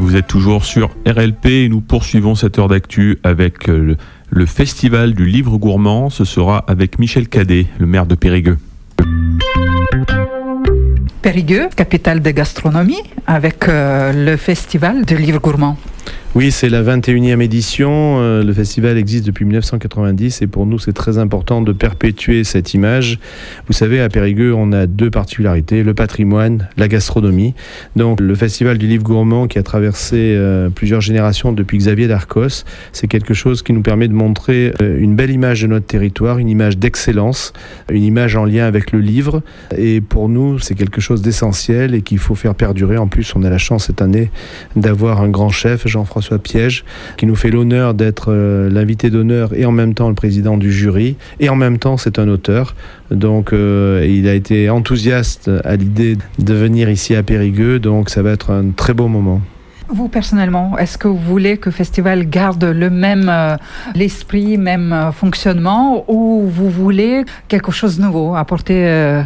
Vous êtes toujours sur RLP et nous poursuivons cette heure d'actu avec le festival du livre gourmand. Ce sera avec Michel Cadet, le maire de Périgueux. Périgueux, capitale de gastronomie, avec le festival du livre gourmand. Oui, c'est la 21e édition. Le festival existe depuis 1990 et pour nous, c'est très important de perpétuer cette image. Vous savez, à Périgueux, on a deux particularités, le patrimoine, la gastronomie. Donc, le festival du livre gourmand qui a traversé plusieurs générations depuis Xavier Darcos, c'est quelque chose qui nous permet de montrer une belle image de notre territoire, une image d'excellence, une image en lien avec le livre. Et pour nous, c'est quelque chose d'essentiel et qu'il faut faire perdurer. En plus, on a la chance cette année d'avoir un grand chef, Jean-François Piège, qui nous fait l'honneur d'être l'invité d'honneur et en même temps le président du jury et en même temps c'est un auteur. Donc il a été enthousiaste à l'idée de venir ici à Périgueux, donc ça va être un très beau moment. Vous, personnellement, est-ce que vous voulez que le festival garde le même l'esprit, même fonctionnement, ou vous voulez quelque chose de nouveau, apporter,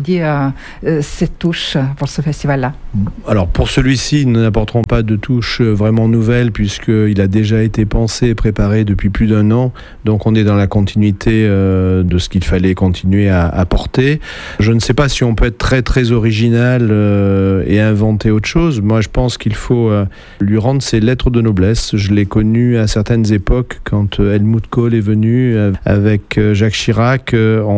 cette touche pour ce festival-là? Alors, pour celui-ci, nous n'apporterons pas de touche vraiment nouvelle, puisqu'il a déjà été pensé et préparé depuis plus d'1 an. Donc, on est dans la continuité de ce qu'il fallait continuer à apporter. Je ne sais pas si on peut être très, très original et inventer autre chose. Moi, je pense qu'il faut lui rendre ses lettres de noblesse. Je l'ai connu à certaines époques quand Helmut Kohl est venu avec Jacques Chirac.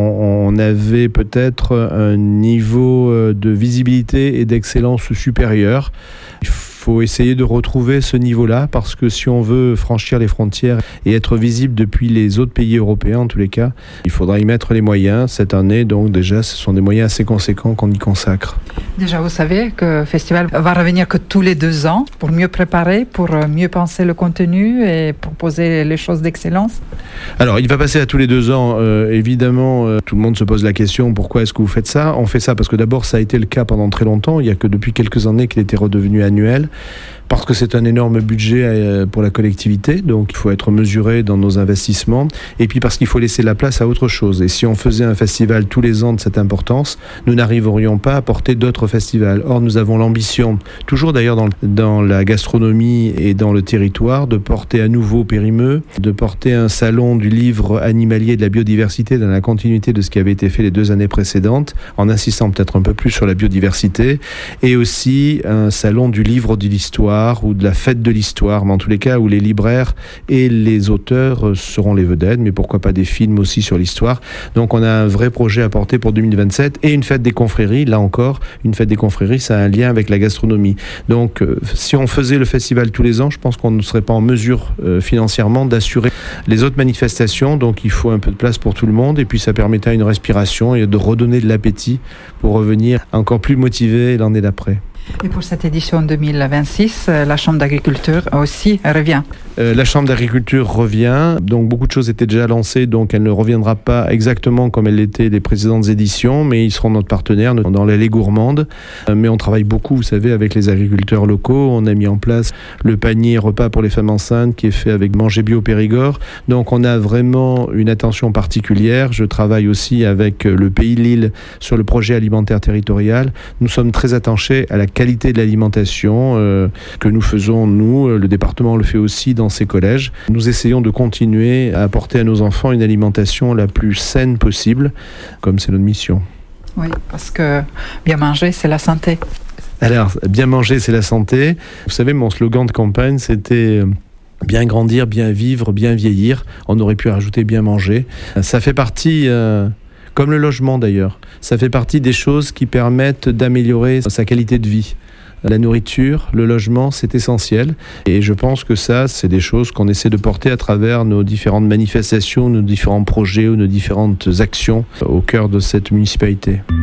On avait peut-être un niveau de visibilité et d'excellence supérieur. Il faut essayer de retrouver ce niveau-là parce que si on veut franchir les frontières et être visible depuis les autres pays européens, en tous les cas, il faudra y mettre les moyens. Cette année, donc déjà, ce sont des moyens assez conséquents qu'on y consacre. Déjà, vous savez que le festival va revenir que tous les 2 ans pour mieux préparer, pour mieux penser le contenu et proposer les choses d'excellence. Alors, il va passer à tous les 2 ans. Évidemment, tout le monde se pose la question, pourquoi est-ce que vous faites ça ? On fait ça parce que d'abord, ça a été le cas pendant très longtemps. Il n'y a que depuis quelques années qu'il était redevenu annuel. Parce que c'est un énorme budget pour la collectivité, donc il faut être mesuré dans nos investissements, et puis parce qu'il faut laisser la place à autre chose. Et si on faisait un festival tous les ans de cette importance, nous n'arriverions pas à porter d'autres festivals. Or, nous avons l'ambition, toujours d'ailleurs dans la gastronomie et dans le territoire, de porter à nouveau Périmeux, de porter un salon du livre animalier et de la biodiversité dans la continuité de ce qui avait été fait les 2 années précédentes, en insistant peut-être un peu plus sur la biodiversité, et aussi un salon du livre de l'histoire, ou de la fête de l'histoire, mais en tous les cas où les libraires et les auteurs seront les vedettes, mais pourquoi pas des films aussi sur l'histoire. Donc on a un vrai projet à porter pour 2027 et une fête des confréries, là encore, une fête des confréries, ça a un lien avec la gastronomie. Donc si on faisait le festival tous les ans, je pense qu'on ne serait pas en mesure financièrement d'assurer les autres manifestations, donc il faut un peu de place pour tout le monde et puis ça permettra une respiration et de redonner de l'appétit pour revenir encore plus motivé l'année d'après. Et pour cette édition 2026, la Chambre d'agriculture aussi revient. La Chambre d'agriculture revient, donc beaucoup de choses étaient déjà lancées, donc elle ne reviendra pas exactement comme elle l'était les précédentes éditions, mais ils seront notre partenaire dans l'allée gourmande. Mais on travaille beaucoup, vous savez, avec les agriculteurs locaux. On a mis en place le panier repas pour les femmes enceintes qui est fait avec Manger Bio Périgord. Donc on a vraiment une attention particulière. Je travaille aussi avec le Pays de Lille sur le projet alimentaire territorial. Nous sommes très attachés à la qualité de l'alimentation que nous faisons, nous. Le département le fait aussi dans ses collèges. Nous essayons de continuer à apporter à nos enfants une alimentation la plus saine possible, comme c'est notre mission. Oui, parce que bien manger, c'est la santé. Alors, bien manger, c'est la santé. Vous savez, mon slogan de campagne, c'était bien grandir, bien vivre, bien vieillir. On aurait pu rajouter bien manger. Ça fait partie... comme le logement d'ailleurs, ça fait partie des choses qui permettent d'améliorer sa qualité de vie. La nourriture, le logement, c'est essentiel. Et je pense que ça, c'est des choses qu'on essaie de porter à travers nos différentes manifestations, nos différents projets ou nos différentes actions au cœur de cette municipalité.